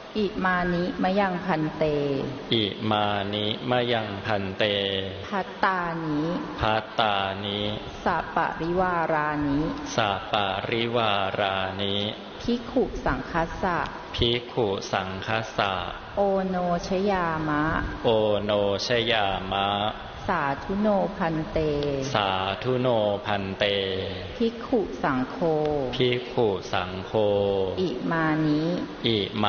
อิมานิมะยังพันเตอิมานิมะยังพันเตภัตตานิภัตตานิสัปปะริวารานิสัปปะริวารานิภิกขุสังคัสสะภิกขุสังคัสสะโอโนชยามะโอโนชยามะสาธุโนพันเตสาธุโนพันเตภิกขุสังโฆภิกขุสังโฆอิมานิอิมา